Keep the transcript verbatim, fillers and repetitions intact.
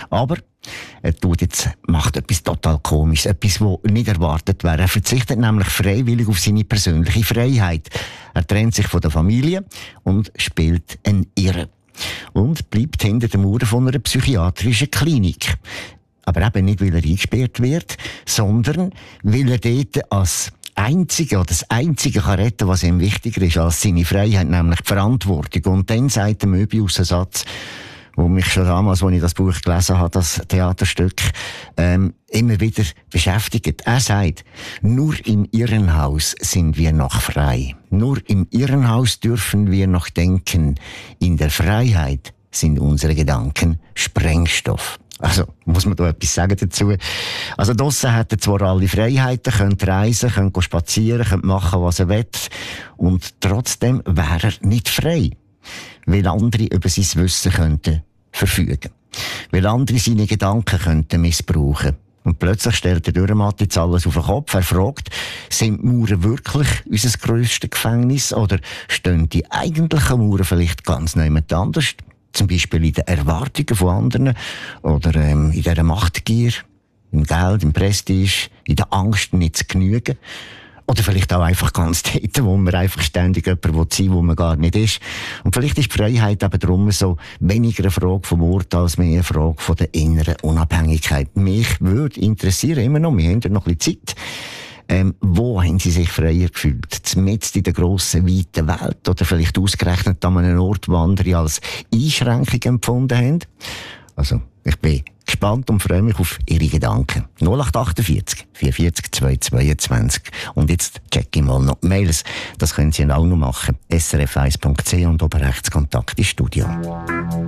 Aber er tut jetzt, macht etwas total Komisches, etwas, was nicht erwartet wäre. Er verzichtet nämlich freiwillig auf seine persönliche Freiheit. Er trennt sich von der Familie und spielt einen Irren. Und bleibt hinter den Mauern von einer psychiatrischen Klinik. Aber eben nicht, weil er eingesperrt wird, sondern weil er dort als Einzige oder das Einzige kann retten, was ihm wichtiger ist als seine Freiheit, nämlich die Verantwortung. Und dann sagt der Möbius einen Satz, wo mich schon damals, als ich das Buch gelesen habe, das Theaterstück, ähm, immer wieder beschäftigt. Er sagt, nur im Irrenhaus sind wir noch frei. Nur im Irrenhaus dürfen wir noch denken. In der Freiheit sind unsere Gedanken Sprengstoff. Also, muss man da etwas sagen dazu? Also, draussen hat er zwar alle Freiheiten, könnt reisen, könnt spazieren, könnt machen, was er will. Und trotzdem wäre er nicht frei. Weil andere über sein Wissen könnten verfügen. Weil andere seine Gedanken könnten missbrauchen. Und plötzlich stellt der Dürrematt alles auf den Kopf. Er fragt, sind die Mauern wirklich unser grösstes Gefängnis? Oder stehen die eigentlichen Mauern vielleicht ganz jemand anders? Zum Beispiel in den Erwartungen von anderen oder ähm, in dieser Machtgier, im Geld, im Prestige, in der Angst, nicht zu genügen. Oder vielleicht auch einfach ganz dort, wo man einfach ständig jemand sein will, wo man gar nicht ist. Und vielleicht ist die Freiheit eben darum so weniger eine Frage vom Ort als mehr eine Frage von der inneren Unabhängigkeit. Mich würde interessieren, immer noch, wir haben ja noch ein bisschen Zeit, ähm, wo haben Sie sich freier gefühlt? Zumindest in der grossen, weiten Welt? Oder vielleicht ausgerechnet an einem Ort, wo andere als Einschränkung empfunden haben? Also, ich bin gespannt und freue mich auf Ihre Gedanken. null acht achtundvierzig, vierundvierzig, zweihundertzweiundzwanzig. Und jetzt check ich mal noch die Mails. Das können Sie auch noch machen. s r f eins punkt c h und oben rechts Kontakt ins Studio.